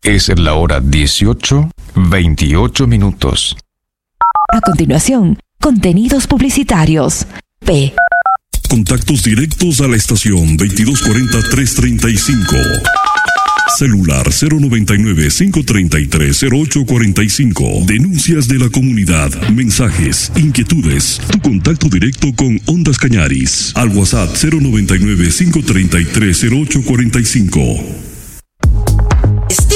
Es la hora 18:28. A continuación, contenidos publicitarios. P. Contactos directos a la estación 2240-335. Celular 099-533-0845. Denuncias de la comunidad, mensajes, inquietudes. Tu contacto directo con Ondas Cañaris. Al WhatsApp 099-533-0845.